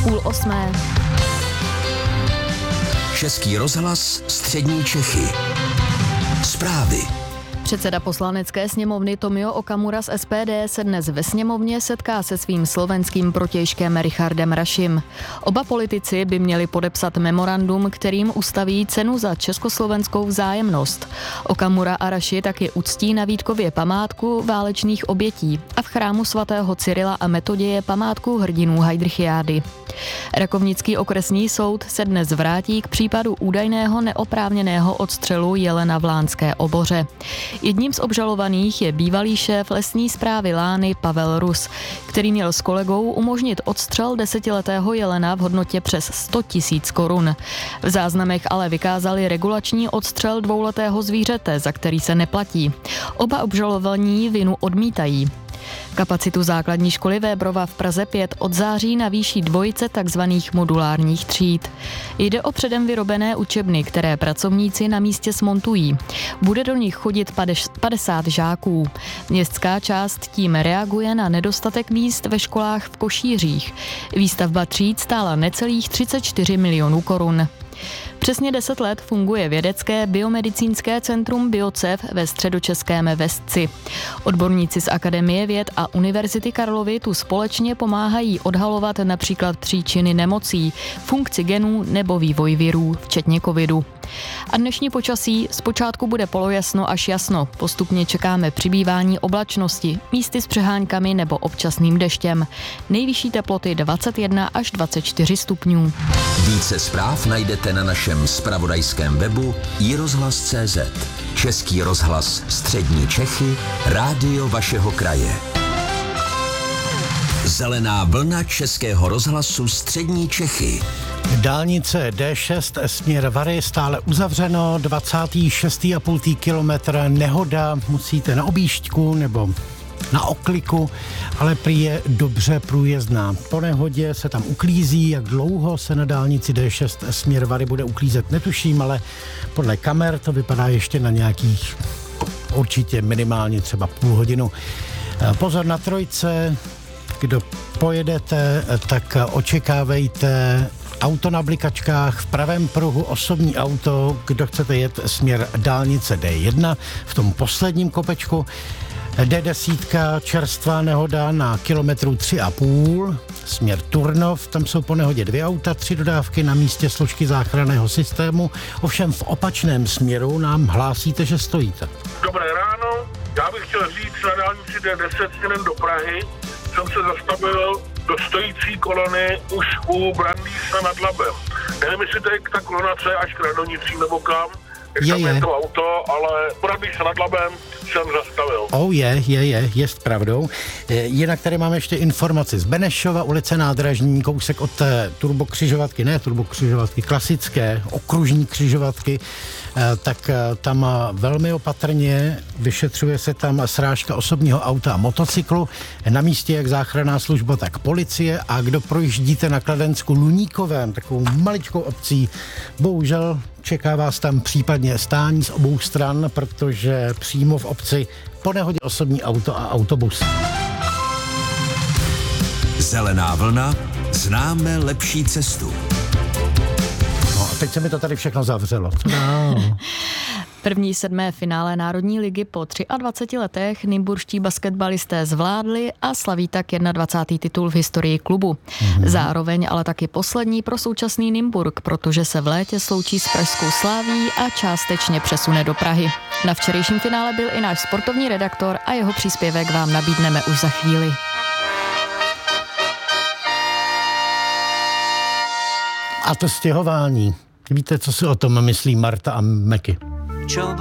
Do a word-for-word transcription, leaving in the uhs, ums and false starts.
Půl osmé. Český rozhlas Střední Čechy. Zprávy. Předseda poslanecké sněmovny Tomio Okamura z S P D se dnes ve sněmovně setká se svým slovenským protějškem Richardem Rašim. Oba politici by měli podepsat memorandum, kterým ustaví cenu za československou vzájemnost. Okamura a Raši taky uctí na Vítkově památku válečných obětí a v chrámu svatého Cyrila a Metoděje památku hrdinů Heydrichiády. Rakovnický okresní soud se dnes vrátí k případu údajného neoprávněného odstřelu jelena v Lánské Oboře. Jedním z obžalovaných je bývalý šéf lesní správy Lány Pavel Rus, který měl s kolegou umožnit odstřel desetiletého jelena v hodnotě přes sto tisíc korun. V záznamech ale vykázali regulační odstřel dvouletého zvířete, za který se neplatí. Oba obžalovaní vinu odmítají. Kapacitu základní školy Vébrova v Praze pět od září navýší dvojice takzvaných modulárních tříd. Jde o předem vyrobené učebny, které pracovníci na místě smontují. Bude do nich chodit padesát žáků. Městská část tím reaguje na nedostatek míst ve školách v Košířích. Výstavba tříd stála necelých třicet čtyři milionů korun. Přesně deset let funguje vědecké biomedicínské centrum BioCev ve středočeském Vesci. Odborníci z Akademie věd a Univerzity Karlovy tu společně pomáhají odhalovat například příčiny nemocí, funkci genů nebo vývoj virů, včetně covidu. A dnešní počasí zpočátku bude polojasno až jasno. Postupně čekáme přibývání oblačnosti, místy s přeháňkami nebo občasným deštěm. Nejvyšší teploty dvacet jedna až dvacet čtyři stupňů. Více zpráv najdete na našem zpravodajském webu i rozhlas tečka cé zet. Český rozhlas Střední Čechy, rádio vašeho kraje. Zelená vlna Českého rozhlasu Střední Čechy. Dálnice D šest směr Vary stále uzavřeno, dvacátý šestý a půl kilometr nehoda, musíte na objížďku nebo na okliku, ale prý je dobře průjezdná. Po nehodě se tam uklízí, jak dlouho se na dálnici D šest směr Vary bude uklízet, netuším, ale podle kamer to vypadá ještě na nějakých určitě minimálně třeba půl hodinu. Pozor na trojce, kdo pojedete, tak očekávejte auto na blikačkách, v pravém pruhu osobní auto, kdo chcete jet směr dálnice D jedna, v tom posledním kopečku. D deset, čerstvá nehoda na kilometru tři a půl, směr Turnov, tam jsou po nehodě dvě auta, tři dodávky na místě složky záchranného systému, ovšem v opačném směru nám hlásíte, že stojíte. Dobré ráno, já bych chtěl říct, na dálnici D deset směrem do Prahy jsem se zastavil do stojící kolony už u Brandýsa nad Labem. Nevím, jestli to je ta kolonace až k Radonicím nebo kam, jak je, tam je. je to auto, ale u Brandýsa nad Labem jsem zastavil. Oh je, je, je, jest pravdou. Jinak tady máme ještě informaci z Benešova, ulice Nádražní, kousek od té turbokřižovatky, ne turbokřižovatky, klasické okružní křižovatky, tak tam velmi opatrně vyšetřuje se tam srážka osobního auta a motocyklu. Na místě jak záchranná služba, tak policie, a kdo projíždíte na Kladensku Luníkovém, takovou maličkou obcí, bohužel čeká vás tam případně stání z obou stran, protože přímo v obci po nehodě osobní auto a autobus. Zelená vlna, známe lepší cestu. No a teď se mi to tady všechno zavřelo. No. První sedmé finále Národní ligy po dvaceti třech letech nymburští basketbalisté zvládli a slaví tak dvacátý první titul v historii klubu. Mm-hmm. Zároveň ale taky poslední pro současný Nymburk, protože se v létě sloučí s pražskou Slavií a částečně přesune do Prahy. Na včerejším finále byl i náš sportovní redaktor a jeho příspěvek vám nabídneme už za chvíli. A to stěhování. Víte, co si o tom myslí Marta a Meky? Čo